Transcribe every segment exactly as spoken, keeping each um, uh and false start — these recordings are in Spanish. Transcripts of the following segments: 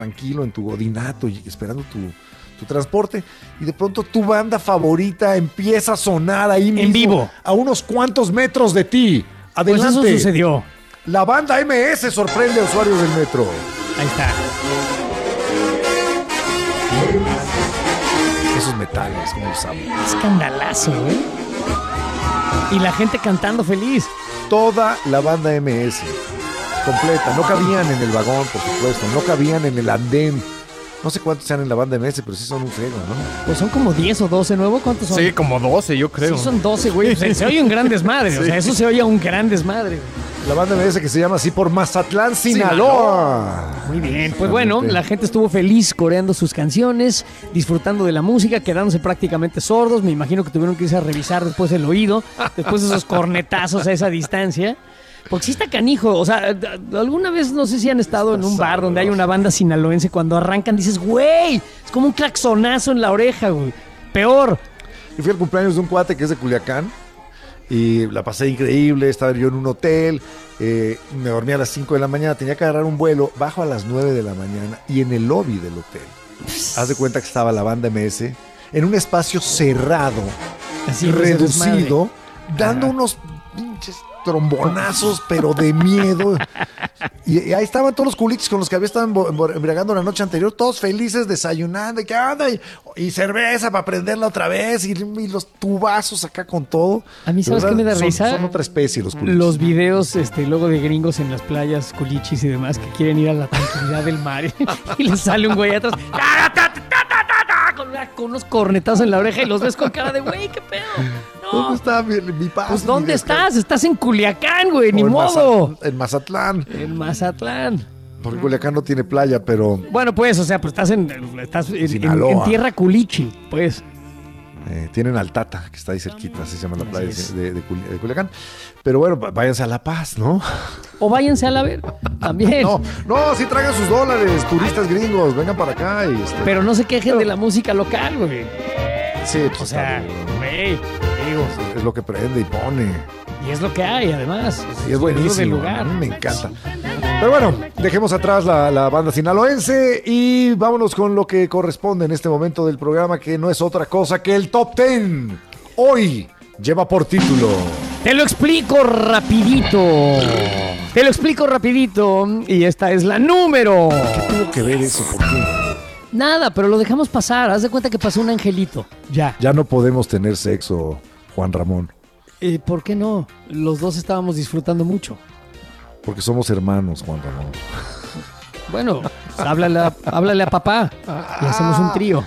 tranquilo en tu godinato y esperando tu, tu transporte, y de pronto tu banda favorita empieza a sonar ahí mismo, en vivo, a unos cuantos metros de ti. Adelante. Pues eso sucedió. La banda M S sorprende a usuarios del metro. Ahí está. Esos metales, como los amo. Escandalazo, ¿eh? Y la gente cantando feliz. Toda la banda M S completa. No cabían en el vagón, por supuesto. No cabían en el andén. No sé cuántos sean en la banda M S, pero sí son un friego, ¿no? Pues son como diez o doce, ¿nuevo? ¿Cuántos son? Sí, como doce, yo creo. Sí, son doce, güey. Se, se oye un gran desmadre. Sí. O sea, eso se oye un gran desmadre. La banda M S que se llama así por Mazatlán, Sinaloa. Muy bien. Pues bueno, la gente estuvo feliz coreando sus canciones, disfrutando de la música, quedándose prácticamente sordos. Me imagino que tuvieron que irse a revisar después el oído, después de esos cornetazos a esa distancia. Porque sí está canijo, o sea, alguna vez no sé si han estado en un bar donde hay una banda sinaloense, cuando arrancan dices, güey, es como un claxonazo en la oreja, güey. Peor. Yo fui al cumpleaños de un cuate que es de Culiacán y la pasé increíble, estaba yo en un hotel, eh, me dormí a las cinco de la mañana, tenía que agarrar un vuelo, bajo a las nueve de la mañana y en el lobby del hotel, haz de cuenta que estaba la banda M S en un espacio cerrado, así reducido, dando Ajá. unos pinches trombonazos, pero de miedo. Y, y ahí estaban todos los culiches con los que había estado embriagando la noche anterior, todos felices, desayunando, y que anda, y, y cerveza para prenderla otra vez, y, y los tubazos acá con todo. A mí, ¿sabes qué me da son, risa? Son otra especie los culiches. Los videos, este, luego de gringos en las playas, culichis y demás, que quieren ir a la tranquilidad del mar, y les sale un güey atrás, con, con unos cornetazos en la oreja, y los ves con cara de, güey, qué pedo. No. ¿Dónde está mi, mi paz? Pues ¿dónde estás? Estás en Culiacán, güey, ni en modo. Maza, en Mazatlán. En Mazatlán. Porque Culiacán no tiene playa, pero... Bueno, pues, o sea, pues estás en, estás en, en, en tierra culichi, pues. Eh, tienen Altata, que está ahí cerquita, así se llama la playa de, de, de Culiacán. Pero bueno, váyanse a La Paz, ¿no? O váyanse a la ver, también. No, no, sí traigan sus dólares, turistas gringos, vengan para acá. Y este... Pero no se quejen Pero... de la música local, güey. Sí, pues, o sea, güey, digo. Es lo que prende y pone. Y es lo que hay, además. Y es buenísimo. Del lugar. A mí me encanta. Pero bueno, dejemos atrás la, la banda sinaloense y vámonos con lo que corresponde en este momento del programa, que no es otra cosa que el Top Ten. Hoy lleva por título... Te lo explico rapidito. Te lo explico rapidito. Y esta es la número... ¿Qué tuvo que ver eso? ¿Por qué? Nada, pero lo dejamos pasar. Haz de cuenta que pasó un angelito. Ya. Ya no podemos tener sexo, Juan Ramón. Eh, ¿Por qué no? Los dos estábamos disfrutando mucho. Porque somos hermanos, Juan Ramón. Bueno, háblale a, háblale a papá y hacemos un trío.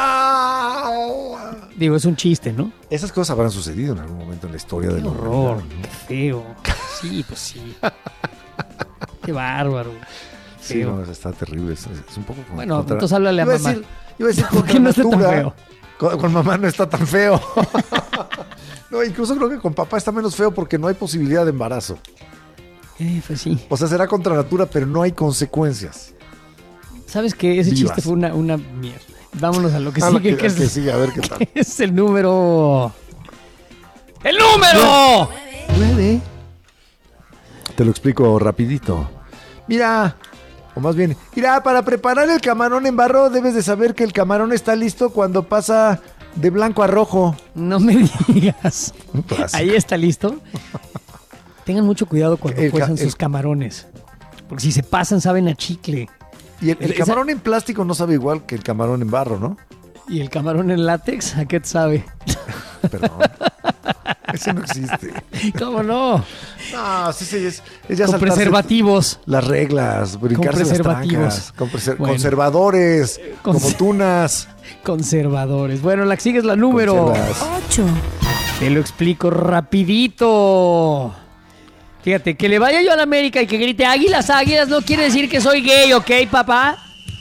Digo, es un chiste, ¿no? Esas cosas habrán sucedido en algún momento en la historia del horror. ¿No? Qué feo. Sí, pues sí. Qué bárbaro. Sí, no, está terrible. Es, es un poco... Bueno, contra... entonces háblale a iba mamá. A decir, iba a decir ¿Por qué no está tan feo? Con, con mamá no está tan feo. No, incluso creo que con papá está menos feo porque no hay posibilidad de embarazo. Eh, pues sí. O sea, será contra natura, pero no hay consecuencias. ¿Sabes qué? Ese Vivas. Chiste fue una, una mierda. Vámonos a lo que a sigue. Lo que, que, es, que sigue, a ver qué tal. Que es el número... ¡El número! Nueve. Te lo explico rapidito. Mira, o más bien, mira, para preparar el camarón en barro debes de saber que el camarón está listo cuando pasa de blanco a rojo. No me digas. Ahí está listo. Tengan mucho cuidado cuando el, cuezan el, sus camarones. Porque si se pasan, saben a chicle. Y el, el camarón esa... en plástico no sabe igual que el camarón en barro, ¿no? ¿Y el camarón en látex? ¿A qué te sabe? Perdón. Ese no existe. ¿Cómo no? No, sí, sí, es, es ya con preservativos. Las reglas, brincarse con preservativos. Las trancas, con preser- bueno. Conservadores, Cons- como tunas. Conservadores. Bueno, la que sigue es la número ocho. Te lo explico rapidito. Fíjate, que le vaya yo a la América y que grite águilas, águilas, no quiere decir que soy gay, ¿ok, papá?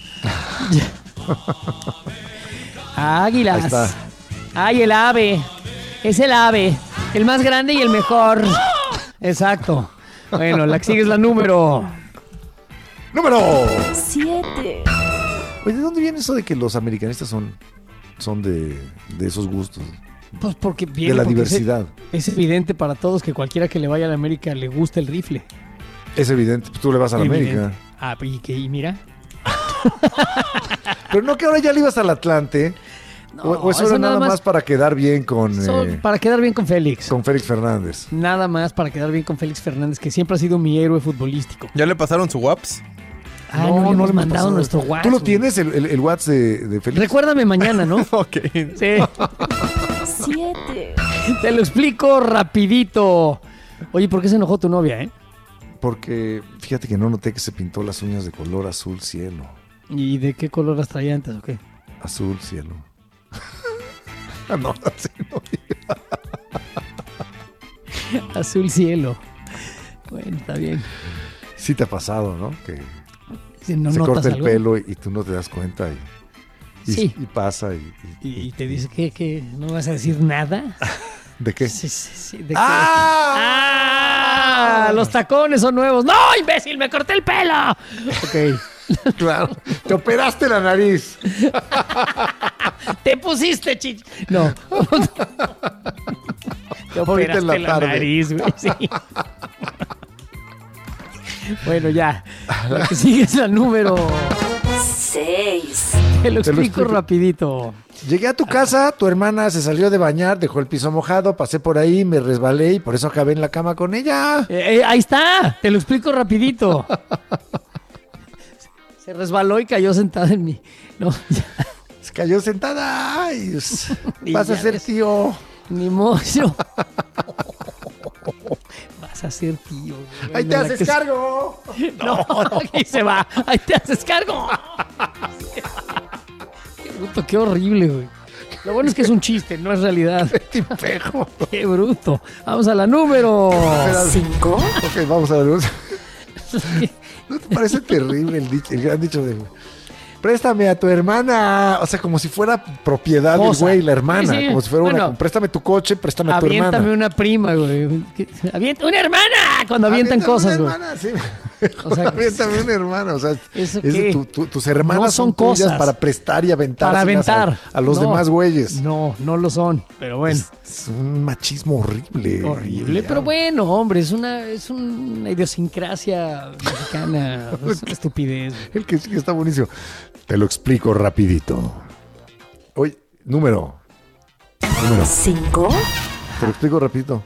Águilas. Ahí está. Ay, el ave. Es el ave. El más grande y el mejor. Exacto. Bueno, la que sigue es la número... ¡Número... siete! Oye, ¿de dónde viene eso de que los americanistas son, son de, de esos gustos? Pues porque viene de la porque diversidad. Es, es evidente para todos que cualquiera que le vaya a la América le gusta el rifle. Es evidente. Pues tú le vas a la Evidente. América. Ah, y que y mira... Pero no que ahora ya le ibas al Atlante. No, o, o eso, eso era nada más, más para quedar bien con... Eso, eh, para quedar bien con Félix. Con Félix Fernández. Nada más para quedar bien con Félix Fernández, que siempre ha sido mi héroe futbolístico. ¿Ya le pasaron su WhatsApp? Ah, no, no, no le hemos mandado pasado. Nuestro WhatsApp. ¿Tú lo tienes, el, el, el WhatsApp de, de Félix? Recuérdame mañana, ¿no? Ok. Sí. Siete. Te lo explico rapidito. Oye, ¿por qué se enojó tu novia, eh? Porque fíjate que no noté que se pintó las uñas de color azul cielo. ¿Y de qué color las traía antes o qué? Azul cielo. No, así no. Azul cielo. Bueno, está bien. Sí te ha pasado, ¿no? Que si no se corta el algo. pelo y, y tú no te das cuenta y, y, sí. y pasa y, y, y, y te dice que, que no vas a decir nada. ¿De qué? Sí, sí, sí. ¿De ¡Ah! ¡Ah! Los tacones son nuevos. ¡No, imbécil! ¡Me corté el pelo! Ok. Claro. Te operaste la nariz. Te pusiste chich. No. Te operaste en la, la nariz, güey. Sí. Bueno, ya. Lo que sigue es el número seis. Te lo explico, Te lo explico rapidito. Llegué a tu casa, tu hermana se salió de bañar, dejó el piso mojado, pasé por ahí, me resbalé y por eso acabé en la cama con ella. Eh, eh, ahí está, te lo explico rapidito. Se resbaló y cayó sentada en mí. No, ya. Se cayó sentada. Ay, vas a ser ves. tío. Ni modo. Vas a ser tío. Güey. Ahí te haces que... cargo. No, no, ahí se va. Ahí te haces cargo. Qué bruto, qué horrible, güey. Lo bueno es que es un chiste, no es realidad. Qué tipejo. Qué bruto. Vamos a la número cinco. Ok, vamos a la número. ¿No te parece terrible el, dicho, el gran dicho de préstame a tu hermana? O sea, como si fuera propiedad Cosa. del güey, la hermana. Sí, sí. Como si fuera bueno, una. Préstame tu coche, préstame a tu hermana. Aviéntame una prima, güey. Avienta una hermana cuando avientan Aviéntame cosas, güey. Hermana, sí. O sea, aviéntame una hermana. O sea, ¿eso es tu, tu, tus hermanas no son, son cosas tuyas para prestar y aventar. Para aventar. A, a los no, demás güeyes. No, no lo son. Pero bueno. Es, es un machismo horrible. Horrible. Pero bueno, hombre, es una, es una idiosincrasia mexicana. Es una estupidez. El que sí está buenísimo. Te lo explico rapidito. Oye, número. Número. ¿Cinco? Te lo explico rapidito.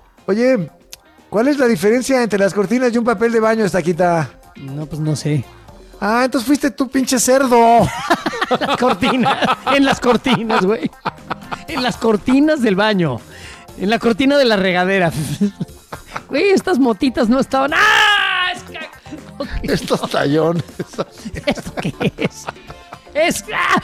Oye, ¿cuál es la diferencia entre las cortinas y un papel de baño, Estaquita? No, pues no sé. Ah, entonces fuiste tú, pinche cerdo. Las cortinas. En las cortinas, güey. En las cortinas del baño. En la cortina de la regadera. Güey, estas motitas no estaban. ¡Ah! Es que... Okay. Estos tallones. ¿Esto qué es? Es. ¡Ah!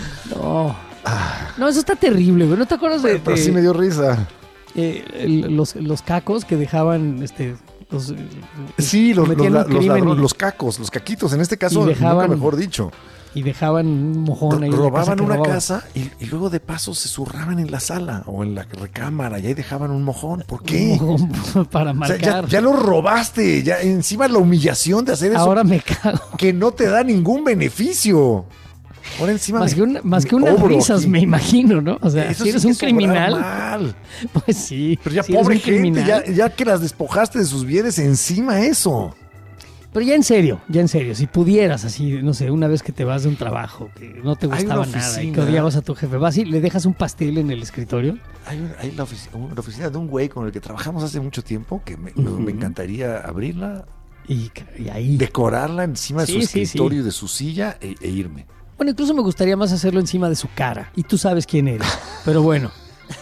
No. No, eso está terrible, güey. ¿No te acuerdas de.? Pero de, sí me dio risa. Eh, el, los, los cacos que dejaban. este los, Sí, los, los, los, los, ladrón, y, los cacos, los caquitos, en este caso, dejaban, nunca mejor dicho. Y dejaban un mojón ahí. Robaban en una robaban. casa y, y luego de paso se zurraban en la sala o en la recámara y ahí dejaban un mojón. ¿Por qué? Un mojón para marcar. O sea, ya, ya lo robaste, ya encima la humillación de hacer eso. Ahora me cago. Que no te da ningún beneficio. Ahora encima más me, que, una, más que unas risas, aquí. Me imagino, ¿no? O sea, eso si eres sí un criminal. Mal. Pues sí. Pero ya si pobre gente, ya, ya que las despojaste de sus bienes, encima eso. Pero ya en serio, ya en serio, si pudieras así, no sé, una vez que te vas de un trabajo que no te gustaba nada y que odiabas a tu jefe, vas y le dejas un pastel en el escritorio. Hay, una, hay la, oficina, una oficina de un güey con el que trabajamos hace mucho tiempo que me, uh-huh. me encantaría abrirla y, y ahí decorarla encima sí, de su sí, escritorio, sí. de su silla e, e irme. Bueno, incluso me gustaría más hacerlo encima de su cara y tú sabes quién eres, pero bueno.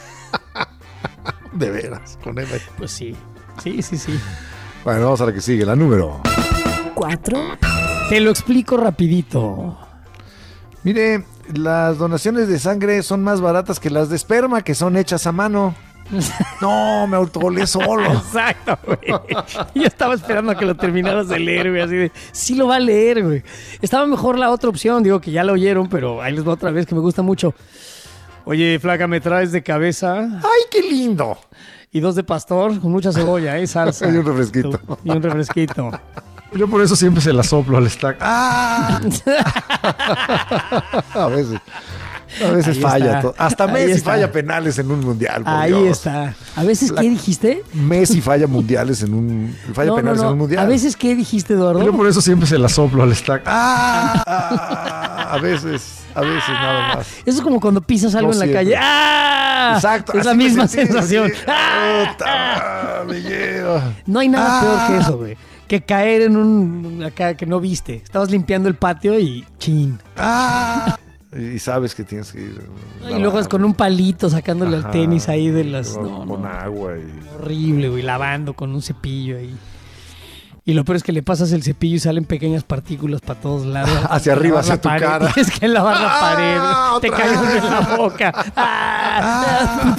De veras, con él ahí. Pues sí, sí, sí, sí. Bueno, vamos a la que sigue, la número cuatro. Te lo explico rapidito. Mire, las donaciones de sangre son más baratas que las de esperma, que son hechas a mano. No, me autogolé solo. Exacto, güey. Yo estaba esperando a que lo terminaras de leer, güey, así de, sí lo va a leer, güey. Estaba mejor la otra opción, digo que ya lo oyeron, pero ahí les va otra vez, que me gusta mucho. Oye, flaca, ¿me traes de cabeza? ¡Ay, qué lindo! Y dos de pastor, con mucha cebolla, ¿eh? Salsa. Y un refresquito. Y un refresquito. Yo por eso siempre se la soplo al stack. ¡Ah! A veces. A veces Ahí falla. está. todo. Hasta Ahí Messi está. falla penales en un mundial. por Ahí Dios. está. A veces, La- ¿qué dijiste? Messi falla mundiales en un. Falla No, no, penales no. en un mundial. A veces, ¿qué dijiste, Eduardo? Yo por eso siempre se la soplo al stack. ¡Ah! Ah, a veces, a veces nada más. Eso es como cuando pisas algo No en la siempre. calle. ¡Ah! Exacto. Es la así me misma sentí, sensación. así. ¡Ah! Puta, me lleva. No hay nada Ah. peor que eso, güey. Que caer en un... acá que no viste. Estabas limpiando el patio y... chin. ¡Ah! Y sabes que tienes que ir. Y luego es con un palito sacándole Ajá, al tenis ahí de las... con, No, con no. agua y. Horrible, güey. Lavando con un cepillo ahí. Y lo peor es que le pasas el cepillo y salen pequeñas partículas para todos lados. Hacia arriba, Lavar la hacia tu pared. cara. Tienes que lavar la ¡Ah! pared. Te ¡Otra cae vez! en la boca. ¡Ah!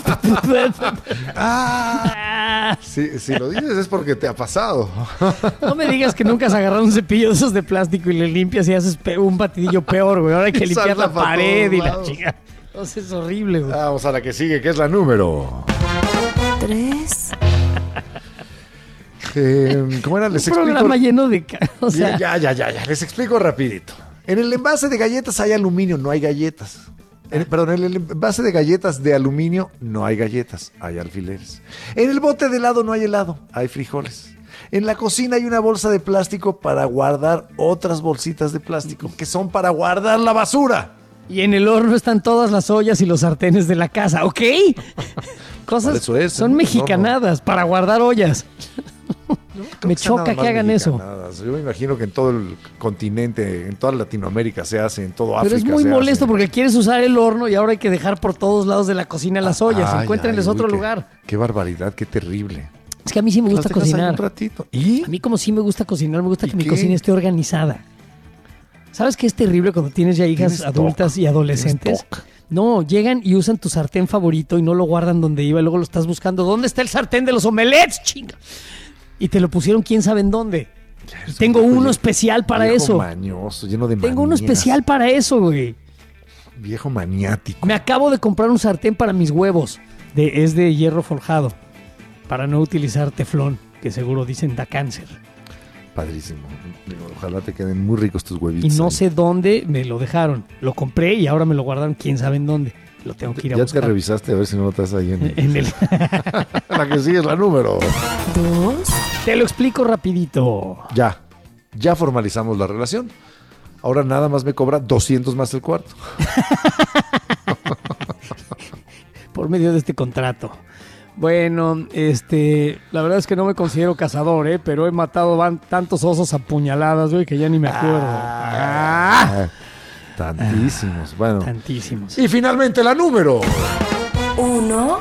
¡Ah! ¡Ah! Si, si lo dices es porque te ha pasado. No me digas que nunca has agarrado un cepillo de esos de plástico y le limpias y haces pe- un batidillo peor, güey. Ahora hay que Y limpiar salta la pa' pared todos y la lados. chica. Entonces es horrible, güey. Vamos a la que sigue, que es la número. Tres. Eh, ¿Cómo era? Les Un explico. programa lleno de... ca- O sea, ya, ya, ya, ya. Les explico rapidito. En el envase de galletas hay aluminio, no hay galletas. En- perdón, en el envase de galletas de aluminio no hay galletas, hay alfileres. En el bote de helado no hay helado, hay frijoles. En la cocina hay una bolsa de plástico para guardar otras bolsitas de plástico que son para guardar la basura. y en el horno están todas las ollas y los sartenes de la casa, ¿ok? Cosas Por eso es, son ¿no? mexicanadas para guardar ollas. Creo Me que sean nada choca más que hagan eso. mexicanadas. Yo me imagino que en todo el continente, en toda Latinoamérica se hace, en todo Pero África es muy se molesto hace. porque quieres usar el horno y ahora hay que dejar por todos lados de la cocina las ollas. Ay, Encuéntrenles ay, otro uy, qué- lugar. Qué barbaridad, qué terrible. Es que a mí sí me gusta Las dejas ahí cocinar. un ratito. ¿Y? A mí como sí me gusta cocinar, me gusta ¿Y que mi qué? cocina esté organizada. ¿Sabes qué es terrible cuando tienes ya hijas Tienes adultas toc, y adolescentes? tienes toc. No, llegan y usan tu sartén favorito y no lo guardan donde iba y luego lo estás buscando. ¿Dónde está el sartén de los omelets, chinga? Y te lo pusieron quién sabe en dónde. Eres Tengo un viejo uno ye- especial para viejo eso. Mañoso, lleno de Tengo uno manías. especial para eso, güey. Viejo maniático. Me acabo de comprar un sartén para mis huevos. De, es de hierro forjado. Para no utilizar teflón, que seguro dicen da cáncer. Padrísimo. Digo, ojalá te queden muy ricos tus Y huevitos. no ahí. sé dónde me lo dejaron. Lo compré y ahora me lo guardaron quién sabe en dónde. Lo tengo que ir a Ya buscar. te revisaste a ver si no lo estás ahí en, En el... la que sigue es la número. Dos. Te lo explico rapidito. Ya. Ya formalizamos la relación. Ahora nada más me cobra doscientos más el cuarto. Por medio de este contrato. Bueno, este, la verdad es que no me considero cazador, ¿eh? Pero he matado van- tantos osos a puñaladas, güey, que ya ni me acuerdo. Ah, Ah, tantísimos. Bueno. tantísimos. Y finalmente la número. Uno.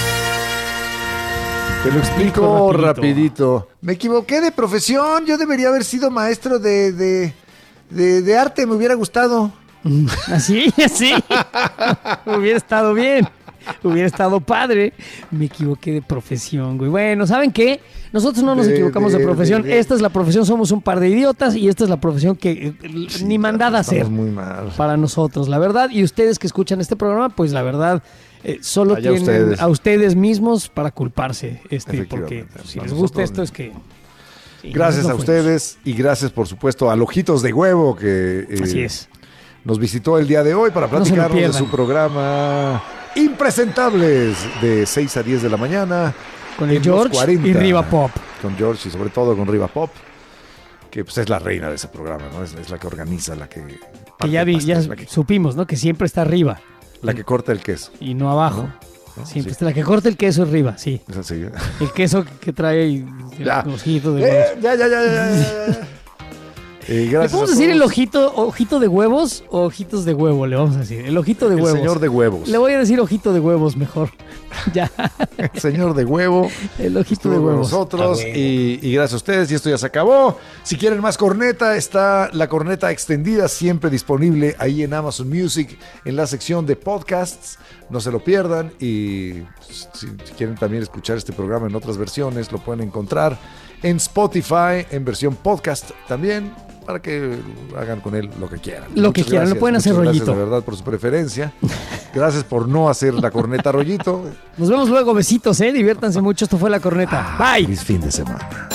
Te lo explico Explico rapidito. rapidito. Me equivoqué de profesión. Yo debería haber sido maestro de, de, de, de arte. Me hubiera gustado. Así, así. Hubiera estado bien. Hubiera estado padre. Me equivoqué de profesión, güey. Bueno, ¿saben qué? Nosotros no nos De- equivocamos de, de- profesión. de- de- Esta es la profesión, somos un par de idiotas y esta es la profesión que eh, ni mandada a hacer Estamos muy mal. para nosotros, la verdad. Y ustedes que escuchan este programa, pues la verdad, eh, solo Allá tienen ustedes. a ustedes mismos para culparse. Este, porque Efectivamente. si A les gusta nosotros esto es que... sí, Gracias nosotros a no fuimos. ustedes y gracias, por supuesto, a Ojitos de Huevo que eh, Así es. nos visitó el día de hoy para No se lo platicarnos de pierdan. su programa Impresentables de seis a diez de la mañana. Con el en los George cuarenta. y Riva Pop. Con George y sobre todo con Riva Pop, que pues es la reina de ese programa, ¿no? Es, es la que organiza, la que... Que parte ya, el vi- pastel, ya la, que, supimos, ¿no? Que siempre está arriba la que corta el queso. y no abajo. ¿no? Siempre Sí, está la que corta el queso arriba, sí. es así. El queso que trae ahí Ya. el ojito de Eh, huevos. ya, ya, ya, ya, ya, ya. Eh, ¿Le gracias podemos a decir el todos. ojito, ojito de huevos o ojitos de huevo? Le vamos a decir. El ojito de El huevos. señor de huevos. Le voy a decir ojito de huevos mejor. Ya. El señor de huevo. El ojito Estuvo de con huevos. nosotros Ah, huevo. y, y gracias a ustedes y esto ya se acabó. Si quieren más corneta, está la corneta extendida siempre disponible ahí en Amazon Music en la sección de podcasts. No se lo pierdan y pues, si, si quieren también escuchar este programa en otras versiones lo pueden encontrar en Spotify en versión podcast también para que hagan con él lo que quieran. Lo que Muchas quieran, lo gracias, pueden hacer muchas rollito. Gracias de verdad por su preferencia. Gracias por no hacer la corneta rollito. Nos vemos luego. Besitos, ¿eh? Diviértanse mucho. Esto fue La Corneta. Bye. Feliz fin de semana.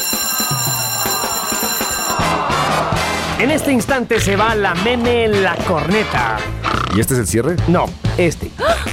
En este instante se va la meme en La Corneta. ¿Y este es el cierre? No, este.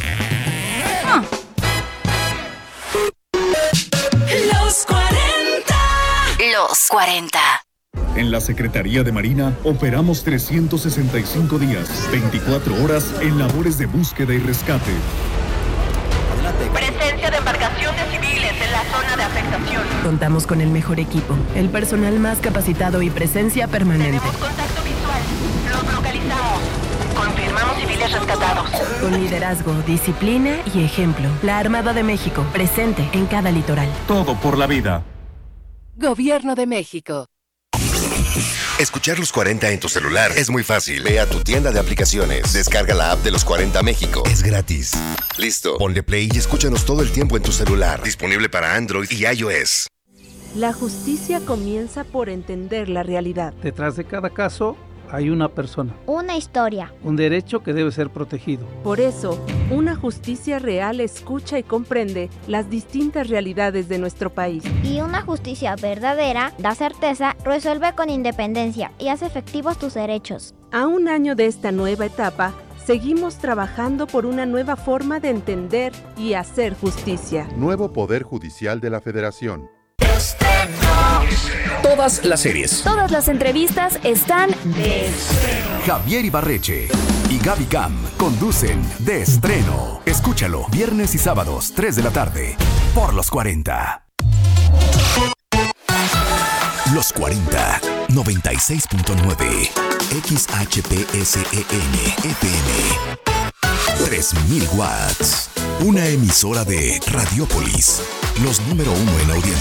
Los cuarenta. Los cuarenta. En la Secretaría de Marina operamos trescientos sesenta y cinco días, veinticuatro horas en labores de búsqueda y rescate. Presencia de embarcaciones civiles en la zona de afectación. Contamos con el mejor equipo, el personal más capacitado y presencia permanente. Tenemos contacto visual. Los localizamos. Confirmamos civiles rescatados. Con liderazgo, disciplina y ejemplo. La Armada de México, presente en cada litoral. Todo por la vida. Gobierno de México. Escuchar Los cuarenta en tu celular es muy fácil. Ve a tu tienda de aplicaciones, descarga la app de Los cuarenta México. Es gratis. Listo, ponle play y escúchanos todo el tiempo en tu celular. Disponible para Android y iOS. La justicia comienza por entender la realidad. Detrás de cada caso hay una persona. Una historia. Un derecho que debe ser protegido. Por eso, una justicia real escucha y comprende las distintas realidades de nuestro país. Y una justicia verdadera da certeza, resuelve con independencia y hace efectivos tus derechos. A un año de esta nueva etapa, seguimos trabajando por una nueva forma de entender y hacer justicia. Nuevo Poder Judicial de la Federación. Todas las series. Todas las entrevistas están de estreno. Javier Ibarreche y Gaby Cam conducen De Estreno. Escúchalo viernes y sábados, tres de la tarde, por Los cuarenta. Los cuarenta, noventa y seis punto nueve. X H P S E N F M. tres mil watts. Una emisora de Radiopolis. Los número uno en audiencia.